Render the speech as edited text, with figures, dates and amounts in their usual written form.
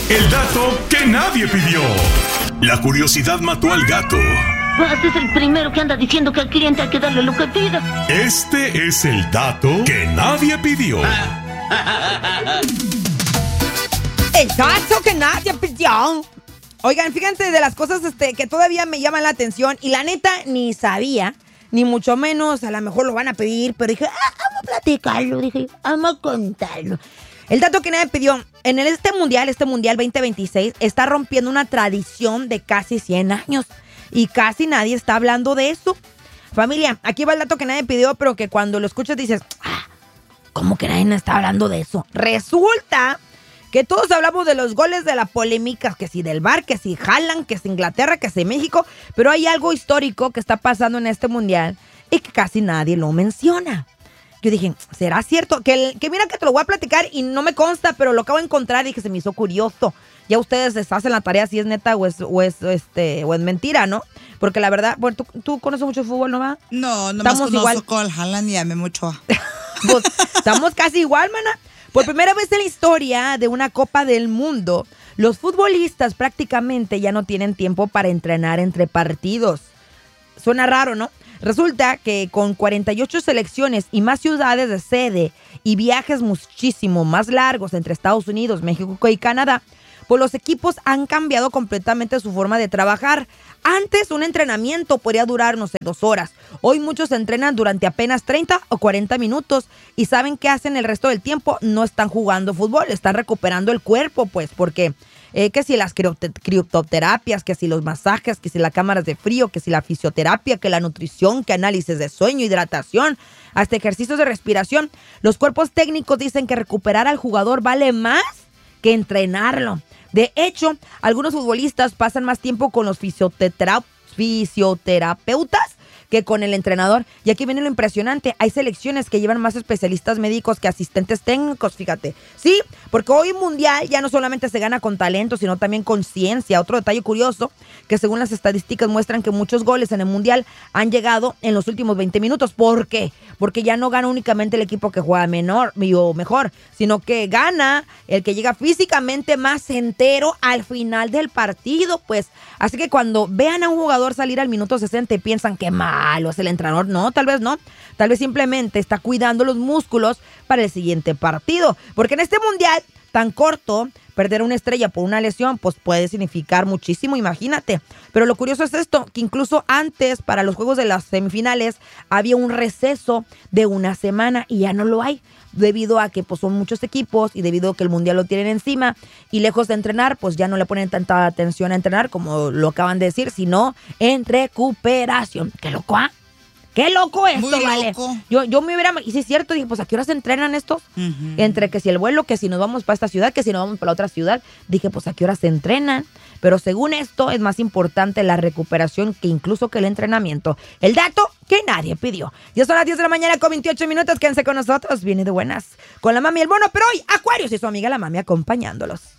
El dato que nadie pidió. La curiosidad mató al gato. Este es el primero que anda diciendo que al cliente hay que darle lo que pida. Este es el dato que nadie pidió. El dato que nadie pidió. Oigan, fíjense de las cosas que todavía me llaman la atención y la neta ni sabía, ni mucho menos, a lo mejor lo van a pedir, pero dije, vamos a platicarlo, vamos a contarlo. El dato que nadie pidió, en este mundial 2026, está rompiendo una tradición de casi 100 años y casi nadie está hablando de eso. Familia, aquí va el dato que nadie pidió, pero que cuando lo escuchas dices, ¿cómo que nadie está hablando de eso? Resulta que todos hablamos de los goles, de la polémica, que si del VAR, que si Haaland, que si Inglaterra, que si México, pero hay algo histórico que está pasando en este mundial y que casi nadie lo menciona. Yo dije, ¿será cierto? Que mira que te lo voy a platicar y no me consta, pero lo acabo de encontrar y que se me hizo curioso. Ya ustedes hacen la tarea si es neta o es mentira, ¿no? Porque la verdad, bueno, ¿tú conoces mucho fútbol, no va? No, nomás conozco al Haaland y a Memo Ochoa. Pues, estamos casi igual, mana. Por primera vez en la historia de una Copa del Mundo, los futbolistas prácticamente ya no tienen tiempo para entrenar entre partidos. Suena raro, ¿no? Resulta que con 48 selecciones y más ciudades de sede y viajes muchísimo más largos entre Estados Unidos, México y Canadá, pues los equipos han cambiado completamente su forma de trabajar. Antes un entrenamiento podría durar, 2 horas. Hoy muchos entrenan durante apenas 30 o 40 minutos y ¿saben qué hacen el resto del tiempo? No están jugando fútbol, están recuperando el cuerpo, pues, porque que si las crioterapias, que si los masajes, que si las cámaras de frío, que si la fisioterapia, que la nutrición, que análisis de sueño, hidratación, hasta ejercicios de respiración. Los cuerpos técnicos dicen que recuperar al jugador vale más que entrenarlo. De hecho, algunos futbolistas pasan más tiempo con los fisioterapeutas que con el entrenador. Y aquí viene lo impresionante. Hay selecciones que llevan más especialistas médicos que asistentes técnicos, fíjate. Sí, porque hoy mundial ya no solamente se gana con talento, sino también con ciencia. Otro detalle curioso, que según las estadísticas muestran que muchos goles en el mundial han llegado en los últimos 20 minutos. ¿Por qué? Porque ya no gana únicamente el equipo que juega mejor, sino que gana el que llega físicamente más entero al final del partido, pues. Así que cuando vean a un jugador salir al minuto 60 y piensan que malo es el entrenador, no, tal vez no. Tal vez simplemente está cuidando los músculos para el siguiente partido. Porque en este mundial tan corto, perder una estrella por una lesión, pues puede significar muchísimo, imagínate. Pero lo curioso es esto, que incluso antes, para los juegos de las semifinales, había un receso de una semana y ya no lo hay. Debido a que pues son muchos equipos y debido a que el mundial lo tienen encima y lejos de entrenar, pues ya no le ponen tanta atención a entrenar como lo acaban de decir, sino en recuperación. ¡Qué loco, ah! ¡Qué loco esto, muy vale! Loco. Yo me hubiera... Y sí es cierto, dije, pues ¿a qué hora se entrenan estos? Uh-huh. Entre que si el vuelo, que si nos vamos para esta ciudad, que si nos vamos para la otra ciudad. Dije, pues ¿a qué hora se entrenan? Pero según esto, es más importante la recuperación que incluso que el entrenamiento. El dato que nadie pidió. Ya son las 10 de la mañana con 28 minutos. Quédense con nosotros. Viene de buenas con la mami y el mono. Pero hoy, Acuarios y su amiga la mami acompañándolos.